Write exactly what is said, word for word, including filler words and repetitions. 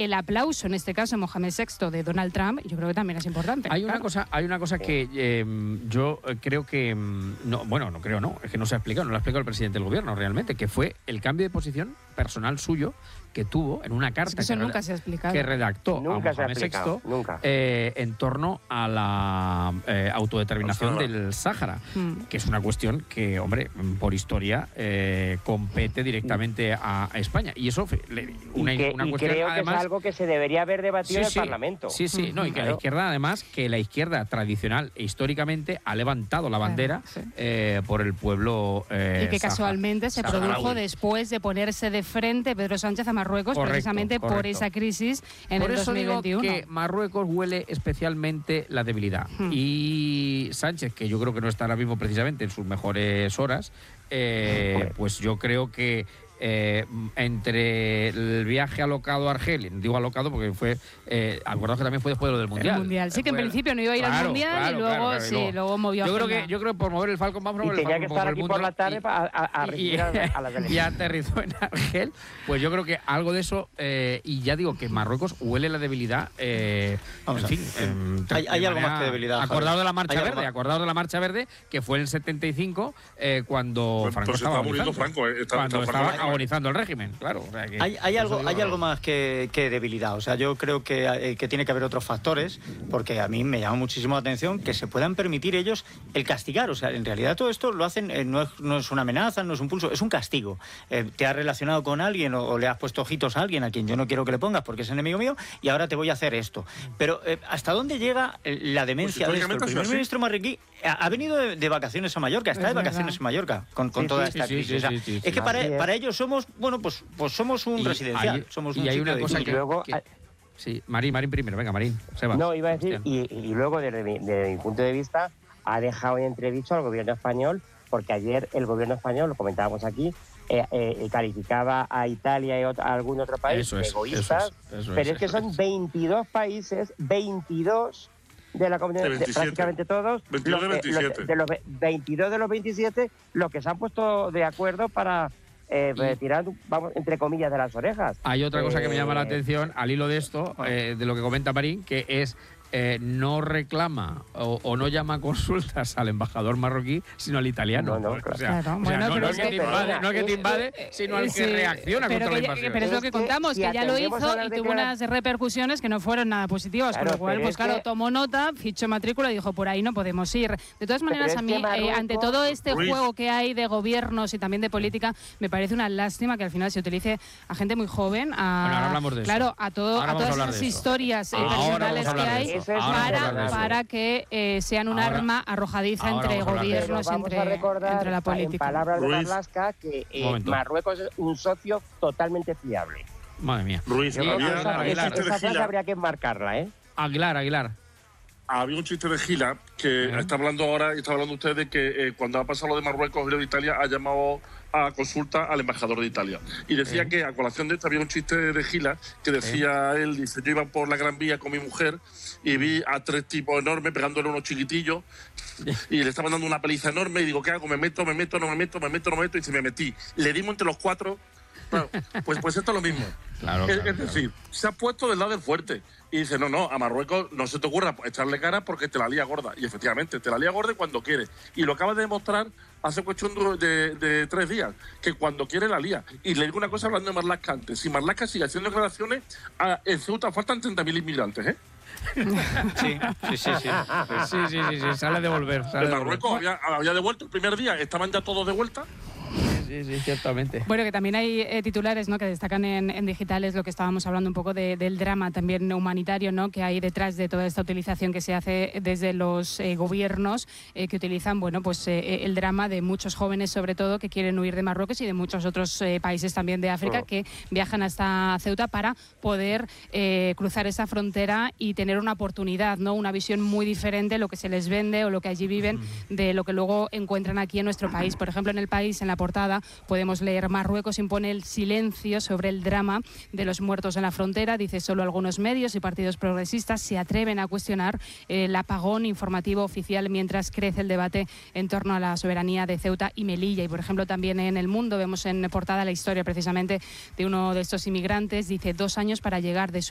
el aplauso, en este caso Mohamed sexto de Donald Trump, yo creo que también es importante. Hay una claro. cosa, hay una cosa que eh, yo creo que no, bueno, no creo, no, es que no se ha explicado, no lo ha explicado el presidente del gobierno realmente, que fue el cambio de posición personal suyo que tuvo en una carta es que, eso que, nunca se ha explicado. que redactó nunca a se ha Mohamed explicado, sexto nunca. Eh, en torno a la eh, autodeterminación del Sáhara, hmm. que es una cuestión que, hombre, por historia eh, compete directamente a, a España. Y eso, una, y que, una y cuestión creo además, que es algo que se debería haber debatido sí, en el sí, Parlamento. Sí, sí, no, y que claro. la izquierda, además, que la izquierda tradicional e históricamente ha levantado la bandera claro, sí. eh, por el pueblo eh, Y que Sahara, casualmente se saharaui. produjo después de ponerse de frente Pedro Sánchez a Marruecos, Correcto, precisamente correcto. por esa crisis en Por el eso dos mil veintiuno. digo que Marruecos huele especialmente la debilidad. Hmm. Y Sánchez, que yo creo que no está ahora mismo precisamente en sus mejores horas, eh, pues yo creo que Eh, entre el viaje alocado a Argelia, digo alocado porque fue, eh, acordaos que también fue después de lo del Mundial. El mundial. Sí, que en Fue, principio no iba a ir claro, al Mundial claro, y luego, claro, claro, sí, y luego, luego movió yo creo agenda. que Yo creo que por mover el Falcon, vamos a Y mover el tenía Falcon que estar por el aquí mundo por la tarde y, para a, a recibir y, a, a las y delegaciones. aterrizó en Argel. Pues yo creo que algo de eso, eh, y ya digo que Marruecos huele la debilidad, eh, Vamos en a fin. ver. Eh, Hay- hay algo más que debilidad, Acordaos Javi. de la Marcha Hay algo Verde, más. acordaos de la Marcha Verde, que fue en el setenta y cinco, eh, cuando Pues, Franco pues estaba estaba muriendo agonizando. Franco, eh, está- cuando está estaba Franco. agonizando el régimen, claro. O sea que- Hay, hay algo, eso hay digo, algo más que, que debilidad. O sea, yo creo que, eh, que tiene que haber otros factores, porque a mí me llama muchísimo la atención que se puedan permitir ellos el castigar. O sea, en realidad todo esto lo hacen, eh, no, es, no es una amenaza, no es un pulso, es un castigo. Eh, te has relacionado con alguien o, o le has puesto ojitos a alguien a quien yo no quiero que le pongas porque es enemigo mío y ahora te voy a hacer esto. Pero eh, ¿hasta dónde llega eh, la demencia Pues de esto? El históricamente ha sido primer así. ministro marroquí ha, ha venido de, de vacaciones a Mallorca, está Es de vacaciones verdad. en Mallorca con, con Sí, toda sí, esta sí, sí, crisis. O sea, sí, sí, sí. es que para, Así es. para ellos somos, bueno, pues, pues somos un Y residencial. hay- somos y un hay sitio una de cosa Y que- luego, que- Sí, Marín, Marín primero, venga, Marín. Sebas, no, iba a decir, Sebastián. y, y luego desde mi, desde mi punto de vista, ha dejado en entredicho al gobierno español, porque ayer el gobierno español, lo comentábamos aquí, eh, eh, calificaba a Italia y otro- a algún otro país Eso de es, egoístas, eso es, eso pero es, es que eso son es. veintidós países, veintidós de la comunidad, De de veintisiete. prácticamente todos, veintidós de los que- los- veintisiete. de los ve- veintidós de los veintisiete, los que se han puesto de acuerdo para eh, Y- tirar, vamos, entre comillas, de las orejas. Hay otra cosa que me llama la Eh, atención al hilo de esto, eh, de lo que comenta Marín, que es eh, no reclama o, o no llama a consultas al embajador marroquí, sino al italiano. No, no, o sea, claro. o sea, Bueno, no, pero no es es que que- te invade, no es que te es- invade, sino al que Sí, reacciona pero contra que la ya- invasión. Pero es lo Es que que contamos, si que ya lo atendemos hizo a las y tuvo declara- unas repercusiones que no fueron nada positivas, Claro, con lo cual, pero pues es claro, que- tomó nota, fichó matrícula y dijo, por ahí no podemos ir. De todas maneras, es a mí, que eh, Marruecos- ante todo este Ruiz. juego que hay de gobiernos y también de política, me parece una lástima que al final se utilice a gente muy joven, a, Bueno, ahora hablamos de eso. claro, a, todo, Ahora a vamos a todas hablar esas de eso. historias eh, Ahora personales vamos a que hablar de hay eso. Eso es Ahora vamos a para, hablar de eso. para que eh, sean un Ahora- arma arrojadiza ahora entre vamos a hablar de eso. gobiernos, Pero vamos entre, a recordar, entre la en política. palabras de Ruiz. Marlaska, que Un eh, momento. Marruecos es un socio totalmente fiable. Madre mía. Ruiz, Yo Sí, creo que había, esa, había un esa- chiste de esa frase Gila, habría que enmarcarla, ¿eh? Aguilar, Aguilar. había un chiste de Gila que Ajá. está hablando ahora y está hablando usted de que eh, cuando ha pasado lo de Marruecos y lo de Italia ha llamado a consulta al embajador de Italia y decía Sí. que a colación de esto había un chiste de Gila que decía él, dice, yo iba por la Gran Vía con mi mujer y vi a tres tipos enormes pegándole a unos chiquitillos y le estaban dando una paliza enorme y digo, ¿qué hago? ¿Me meto, me meto, no me meto, me meto, no me meto? Y se me metí. Le dimos entre los cuatro. Claro, pues, pues esto es lo mismo. Claro, es, claro, es decir, se ha puesto del lado del fuerte. Y dice, no, no, a Marruecos no se te ocurra echarle cara porque te la lía gorda. Y efectivamente, te la lía gorda cuando quiere. Y lo acaba de demostrar hace cuestión de, de tres días, que cuando quiere la lía. Y le digo una cosa hablando de Marlaska antes. Si Marlaska sigue haciendo declaraciones, a, en Ceuta faltan treinta mil inmigrantes, ¿eh? Sí, sí, sí, sí. Sí, sí, sí, sí, sale a devolver. Sale En a devolver. Marruecos había, había devuelto el primer día, estaban ya todos de vuelta. Sí, sí, ciertamente. Bueno, que también hay eh, titulares, ¿no?, que destacan en, en digitales lo que estábamos hablando un poco de, del drama también humanitario, ¿no?, que hay detrás de toda esta utilización que se hace desde los eh, gobiernos eh, que utilizan, bueno, pues eh, el drama de muchos jóvenes, sobre todo, que quieren huir de Marruecos y de muchos otros eh, países también de África Oh. que viajan hasta Ceuta para poder eh, cruzar esa frontera y tener una oportunidad, ¿no?, una visión muy diferente de lo que se les vende o lo que allí viven de lo que luego encuentran aquí en nuestro país. Por ejemplo, en El País, en la portada, podemos leer: Marruecos impone el silencio sobre el drama de los muertos en la frontera. Dice, solo algunos medios y partidos progresistas se atreven a cuestionar eh, el apagón informativo oficial mientras crece el debate en torno a la soberanía de Ceuta y Melilla. Y, por ejemplo, también en El Mundo vemos en portada la historia precisamente de uno de estos inmigrantes. Dice, dos años para llegar de su